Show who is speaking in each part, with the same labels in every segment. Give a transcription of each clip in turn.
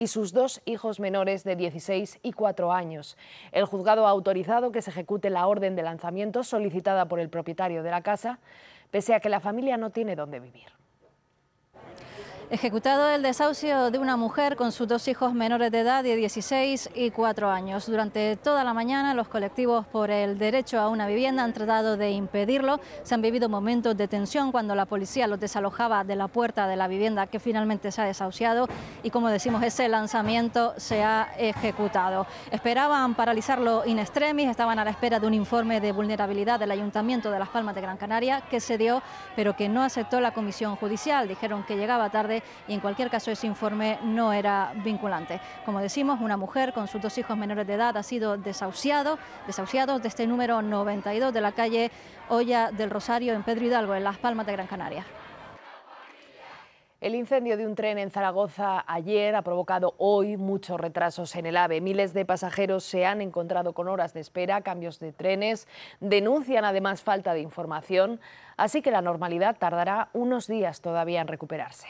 Speaker 1: y sus 2 hijos menores de 16 y 4 años. El juzgado ha autorizado que se ejecute la orden de lanzamiento solicitada por el propietario de la casa, pese a que la familia no tiene dónde vivir.
Speaker 2: Ejecutado el desahucio de una mujer con sus 2 hijos menores de edad de 16 y 4 años. Durante toda la mañana los colectivos por el derecho a una vivienda han tratado de impedirlo. Se han vivido momentos de tensión cuando la policía los desalojaba de la puerta de la vivienda que finalmente se ha desahuciado y, como decimos, ese lanzamiento se ha ejecutado. Esperaban paralizarlo in extremis, estaban a la espera de un informe de vulnerabilidad del Ayuntamiento de Las Palmas de Gran Canaria que se dio, pero que no aceptó la comisión judicial. Dijeron que llegaba tarde y en cualquier caso ese informe no era vinculante. Como decimos, una mujer con sus 2 hijos menores de edad ha sido desahuciados de este número 92 de la calle Olla del Rosario en Pedro Hidalgo, en Las Palmas de Gran Canaria.
Speaker 1: El incendio de un tren en Zaragoza ayer ha provocado hoy muchos retrasos en el AVE. Miles de pasajeros se han encontrado con horas de espera, cambios de trenes, denuncian además falta de información, así que la normalidad tardará unos días todavía en recuperarse.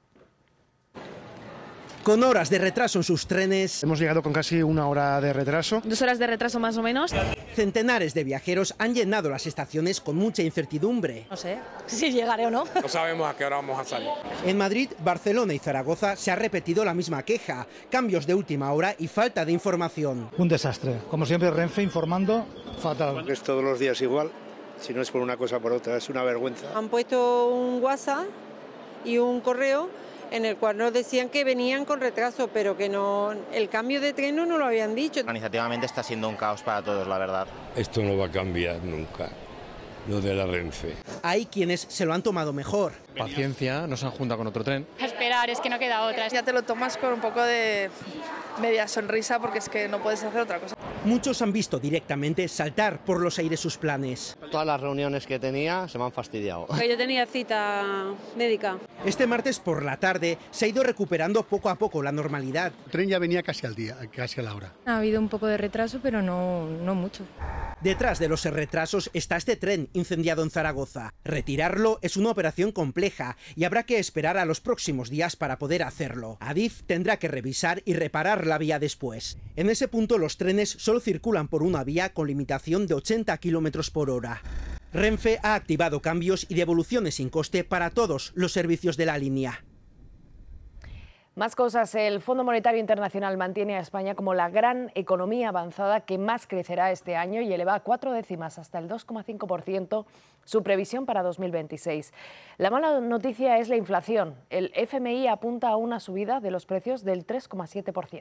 Speaker 3: Con horas de retraso en sus trenes.
Speaker 4: Hemos llegado con casi 1 hora de retraso.
Speaker 5: 2 horas de retraso más o menos.
Speaker 3: Centenares de viajeros han llenado las estaciones con mucha incertidumbre.
Speaker 5: No sé si llegaré o no.
Speaker 6: No sabemos a qué hora vamos a salir.
Speaker 3: En Madrid, Barcelona y Zaragoza se ha repetido la misma queja. Cambios de última hora y falta de información.
Speaker 4: Un desastre. Como siempre, Renfe informando fatal.
Speaker 7: Es todos los días igual. Si no es por una cosa por otra, es una vergüenza.
Speaker 8: Han puesto un WhatsApp y un correo en el cual nos decían que venían con retraso, pero que no, el cambio de tren no lo habían dicho.
Speaker 9: Organizativamente está siendo un caos para todos, la verdad.
Speaker 10: Esto no va a cambiar nunca, lo de la Renfe.
Speaker 3: Hay quienes se lo han tomado mejor.
Speaker 11: Paciencia, no se han juntado con otro tren.
Speaker 5: Esperar, es que no queda otra.
Speaker 12: Ya te lo tomas con un poco de media sonrisa porque es que no puedes hacer otra cosa.
Speaker 3: Muchos han visto directamente saltar por los aires sus planes.
Speaker 13: Todas las reuniones que tenía se me han fastidiado.
Speaker 8: Yo tenía cita médica.
Speaker 3: Este martes por la tarde se ha ido recuperando poco a poco la normalidad.
Speaker 4: El tren ya venía casi al día, casi a la hora.
Speaker 14: Ha habido un poco de retraso, pero no mucho.
Speaker 3: Detrás de los retrasos está este tren incendiado en Zaragoza. Retirarlo es una operación compleja y habrá que esperar a los próximos días para poder hacerlo. Adif tendrá que revisar y reparar la vía después. En ese punto los trenes solo circulan por una vía con limitación de 80 km por hora. Renfe ha activado cambios y devoluciones sin coste para todos los servicios de la línea.
Speaker 1: Más cosas. El Fondo Monetario Internacional mantiene a España como la gran economía avanzada que más crecerá este año y eleva 4 décimas hasta el 2,5% su previsión para 2026. La mala noticia es la inflación. El FMI apunta a una subida de los precios del 3,7%.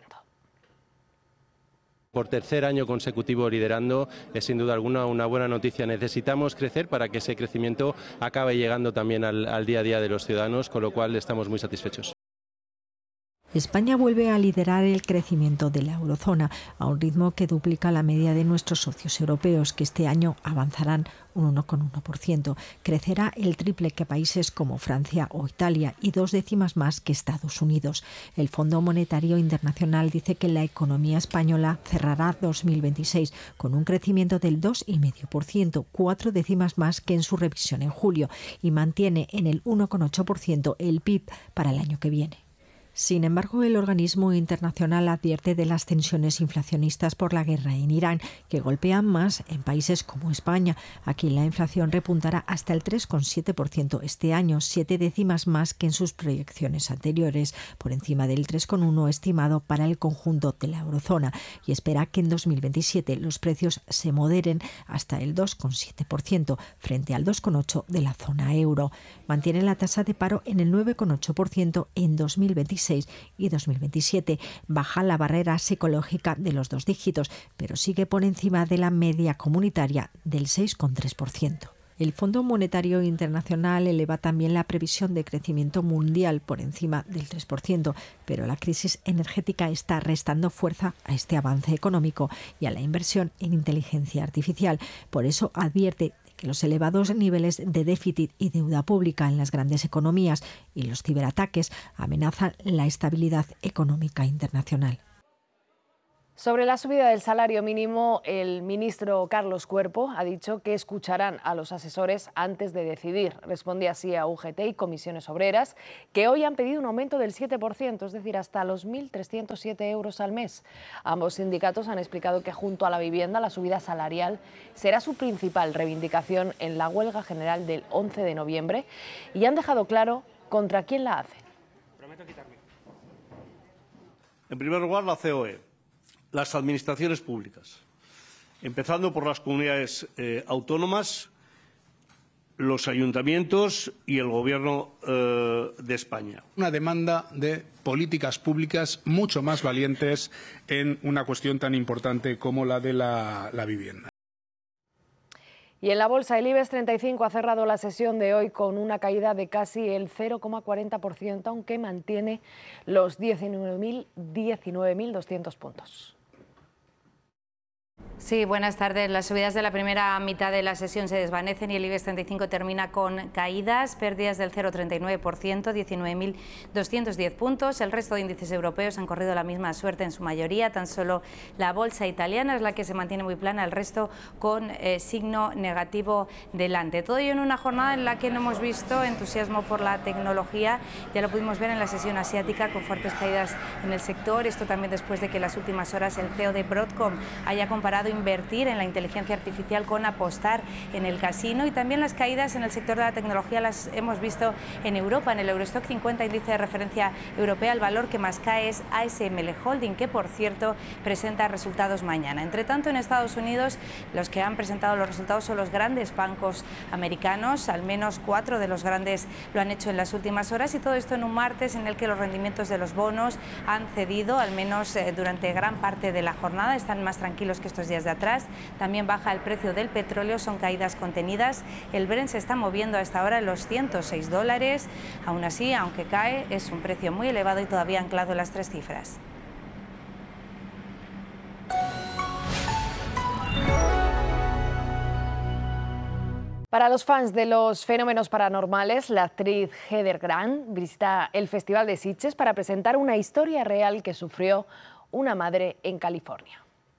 Speaker 15: Por tercer año consecutivo liderando, es sin duda alguna una buena noticia. Necesitamos crecer para que ese crecimiento acabe llegando también al día a día de los ciudadanos, con lo cual estamos muy satisfechos.
Speaker 16: España vuelve a liderar el crecimiento de la eurozona a un ritmo que duplica la media de nuestros socios europeos, que este año avanzarán un 1,1%. Crecerá el triple que países como Francia o Italia y 2 décimas más que Estados Unidos. El Fondo Monetario Internacional dice que la economía española cerrará 2026 con un crecimiento del 2,5%, 4 décimas más que en su revisión en julio, y mantiene en el 1,8% el PIB para el año que viene. Sin embargo, el organismo internacional advierte de las tensiones inflacionistas por la guerra en Irán, que golpean más en países como España. Aquí la inflación repuntará hasta el 3,7% este año, 7 décimas más que en sus proyecciones anteriores, por encima del 3,1% estimado para el conjunto de la eurozona, y espera que en 2027 los precios se moderen hasta el 2,7%, frente al 2,8% de la zona euro. Mantiene la tasa de paro en el 9,8% en 2026 y 2027. Baja la barrera psicológica de los 2 dígitos, pero sigue por encima de la media comunitaria del 6,3%. El Fondo Monetario Internacional eleva también la previsión de crecimiento mundial por encima del 3%, pero la crisis energética está restando fuerza a este avance económico y a la inversión en inteligencia artificial. Por eso advierte que los elevados niveles de déficit y deuda pública en las grandes economías y los ciberataques amenazan la estabilidad económica internacional.
Speaker 1: Sobre la subida del salario mínimo, el ministro Carlos Cuerpo ha dicho que escucharán a los asesores antes de decidir. Responde así a UGT y Comisiones Obreras, que hoy han pedido un aumento del 7%, es decir, hasta los 1.307 euros al mes. Ambos sindicatos han explicado que junto a la vivienda, la subida salarial será su principal reivindicación en la huelga general del 11 de noviembre y han dejado claro contra quién la hacen.
Speaker 6: En primer lugar, la COE. Las administraciones públicas, empezando por las comunidades autónomas, los ayuntamientos y el Gobierno de España.
Speaker 17: Una demanda de políticas públicas mucho más valientes en una cuestión tan importante como la de la vivienda.
Speaker 1: Y en la bolsa, el IBEX 35 ha cerrado la sesión de hoy con una caída de casi el 0,40%, aunque mantiene los 19.200 puntos.
Speaker 18: Sí, buenas tardes. Las subidas de la primera mitad de la sesión se desvanecen y el IBEX 35 termina con caídas, pérdidas del 0,39%, 19.210 puntos. El resto de índices europeos han corrido la misma suerte en su mayoría. Tan solo la bolsa italiana es la que se mantiene muy plana, el resto con signo negativo delante. Todo ello en una jornada en la que no hemos visto entusiasmo por la tecnología. Ya lo pudimos ver en la sesión asiática con fuertes caídas en el sector. Esto también después de que en las últimas horas el CEO de Broadcom haya comparado invertir en la inteligencia artificial con apostar en el casino, y también las caídas en el sector de la tecnología las hemos visto en Europa. En el Eurostock 50, índice de referencia europea, el valor que más cae es ASML Holding, que por cierto presenta resultados mañana. Entre tanto, en Estados Unidos los que han presentado los resultados son los grandes bancos americanos, al menos 4 de los grandes lo han hecho en las últimas horas, y todo esto en un martes en el que los rendimientos de los bonos han cedido, al menos durante gran parte de la jornada, están más tranquilos que estos días de atrás. También baja el precio del petróleo, son caídas contenidas. El Brent se está moviendo a esta hora en los $106. Aún así, aunque cae, es un precio muy elevado y todavía anclado en las 3 cifras.
Speaker 1: Para los fans de los fenómenos paranormales, la actriz Heather Graham visita el Festival de Sitges para presentar una historia real que sufrió una madre en California.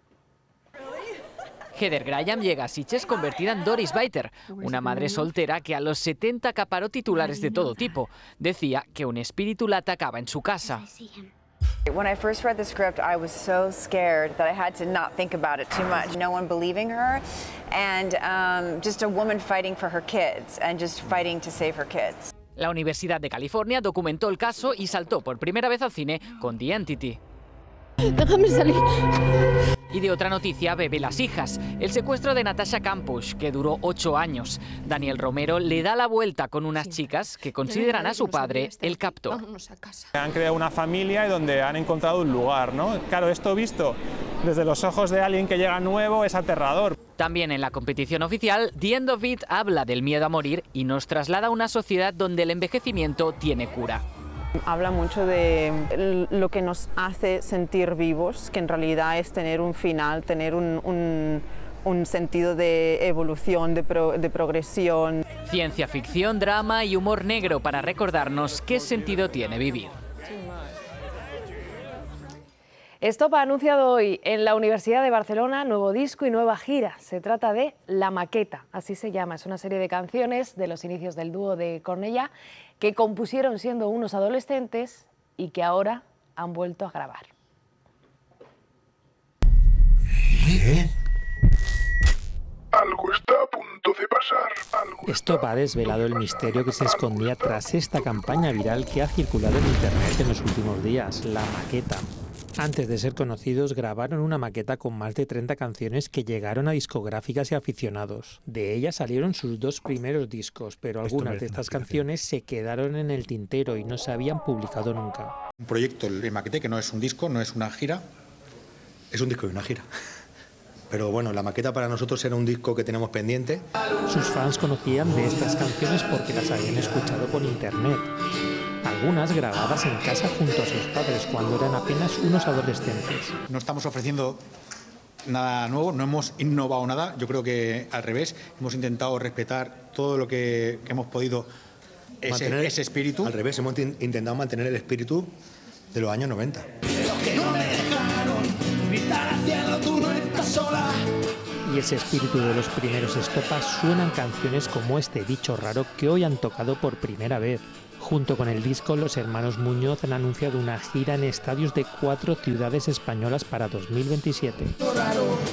Speaker 19: Heather Graham llega a Sitges convertida en Doris Biter, una madre soltera que a los 70 acaparó titulares de todo tipo. Decía que un espíritu la atacaba en su casa.
Speaker 20: When I first read the script, I was so scared that I had to not think about it too much. No one believing her, and just a woman fighting for her kids and just fighting to save her kids.
Speaker 19: La Universidad de California documentó el caso y saltó por primera vez al cine con The Entity.
Speaker 21: Déjame salir.
Speaker 19: Y de otra noticia, bebe las hijas. El secuestro de Natasha Kampusch, que duró 8 años. Daniel Romero le da la vuelta con unas chicas que consideran a su padre el captor.
Speaker 22: Han creado una familia y donde han encontrado un lugar, ¿no? Claro, esto visto desde los ojos de alguien que llega nuevo es aterrador.
Speaker 19: También en la competición oficial, The End of It habla del miedo a morir y nos traslada a una sociedad donde el envejecimiento tiene cura.
Speaker 23: Habla mucho de lo que nos hace sentir vivos, que en realidad es tener un final, tener un sentido de evolución, de progresión.
Speaker 19: Ciencia ficción, drama y humor negro para recordarnos qué sentido tiene vivir.
Speaker 1: Stop ha anunciado hoy en la Universidad de Barcelona nuevo disco y nueva gira. Se trata de La Maqueta, así se llama. Es una serie de canciones de los inicios del dúo de Cornellà que compusieron siendo unos adolescentes y que ahora han vuelto a grabar.
Speaker 24: Algo está a punto de pasar.
Speaker 25: Stop ha desvelado el misterio que se escondía tras esta campaña viral que ha circulado en internet en los últimos días, La Maqueta. Antes de ser conocidos, grabaron una maqueta con más de 30 canciones que llegaron a discográficas y aficionados. De ellas salieron sus 2 primeros discos, pero algunas de estas canciones se quedaron en el tintero y no se habían publicado nunca.
Speaker 26: Un proyecto, el Maquete, que no es un disco, no es una gira, es un disco y una gira. Pero bueno, La Maqueta para nosotros era un disco que teníamos pendiente.
Speaker 25: Sus fans conocían de estas canciones porque las habían escuchado por internet. Algunas grabadas en casa junto a sus padres cuando eran apenas unos adolescentes.
Speaker 26: No estamos ofreciendo nada nuevo, no hemos innovado nada, yo creo que al revés, hemos intentado respetar todo lo que hemos podido, ese espíritu. Al revés, hemos intentado mantener el espíritu de los años 90.
Speaker 2: gritar al cielo, tú no estás sola.
Speaker 25: Y ese espíritu de los primeros estopas suenan canciones como este Bicho Raro que hoy han tocado por primera vez. Junto con el disco, los hermanos Muñoz han anunciado una gira en estadios de 4 ciudades españolas para 2027.
Speaker 2: Raro.